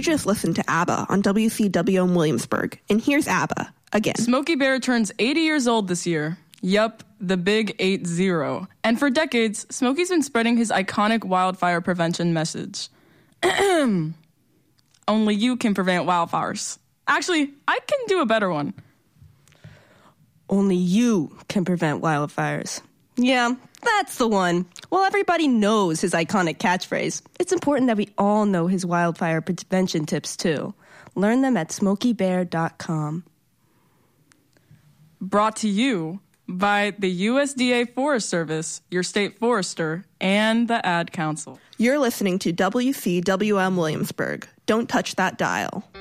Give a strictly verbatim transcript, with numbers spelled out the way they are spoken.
just listened to ABBA on W C W in Williamsburg, and here's ABBA again. Smokey Bear turns eighty years old this year. Yup, the big eight zero. And for decades, Smokey's been spreading his iconic wildfire prevention message. Only you can prevent wildfires. Actually, I can do a better one. Only you can prevent wildfires. Yeah, that's the one. Well, everybody knows his iconic catchphrase. It's important that we all know his wildfire prevention tips, too. Learn them at smokey bear dot com. Brought to you by the U S D A Forest Service, your state forester, and the Ad Council. You're listening to W C W M Williamsburg. Don't touch that dial.